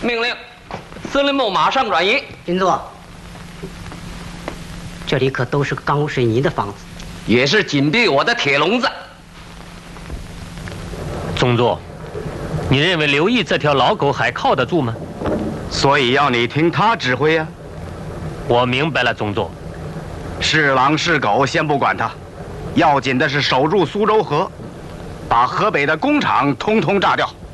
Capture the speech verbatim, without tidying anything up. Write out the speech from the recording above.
命令，司令部马上转移。 军座，这里可都是钢水泥的房子， 也是紧闭我的铁笼子。 宗座，你认为刘毅这条老狗还靠得住吗？ 所以要你听他指挥呀。 我明白了，宗座。 是狼是狗，先不管他，要紧的是守住苏州河，把河北的工厂通通炸掉。